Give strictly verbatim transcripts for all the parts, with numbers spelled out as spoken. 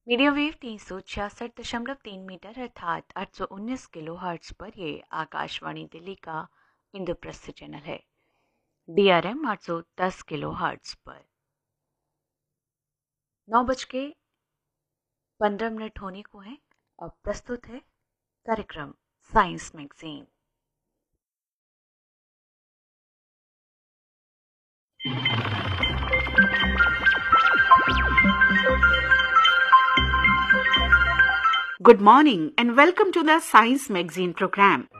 Medium wave तीन सौ छियासठ दशमलव तीन मीटर अर्थात आठ सौ उन्नीस किलो हर्ट्ज पर ये आकाशवाणी दिल्ली का इंद्रप्रस्थ चैनल है। डीआरएम आठ सौ दस किलो हर्ट्ज पर। नौ बज के पंद्रह मिनट होने को है और प्रस्तुत है कार्यक्रम science magazine. Good morning and welcome to the Science Magazine program.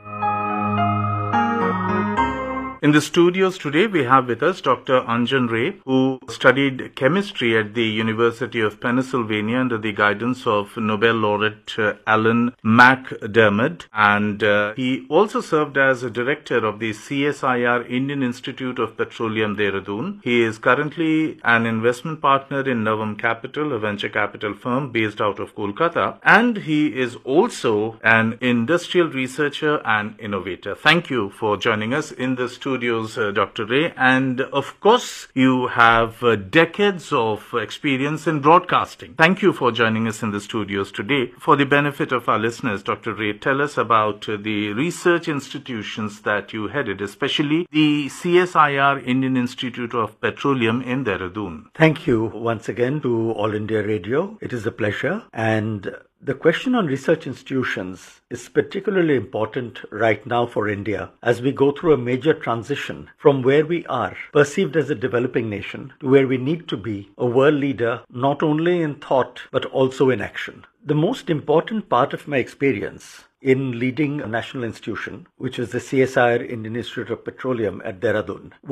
In the studios today, we have with us Doctor Anjan Ray, who studied chemistry at the University of Pennsylvania under the guidance of Nobel laureate uh, Alan MacDiarmid, and uh, he also served as a director of the C S I R Indian Institute of Petroleum, Dehradun. He is currently an investment partner in Navam Capital, a venture capital firm based out of Kolkata, and he is also an industrial researcher and innovator. Thank you for joining us in the studio. Studios, uh, Doctor Ray, and of course you have uh, decades of experience in broadcasting. Thank you for joining us in the studios today. For the benefit of our listeners, Doctor Ray, tell us about uh, the research institutions that you headed, especially the C S I R Indian Institute of Petroleum in Dehradun. Thank you once again to All India Radio. It is a pleasure, and the question on research institutions is particularly important right now for India as we go through a major transition from where we are, perceived as a developing nation, to where we need to be a world leader, not only in thought but also in action. The most important part of my experience in leading a national institution, which is the C S I R Indian Institute of Petroleum at Dehradun,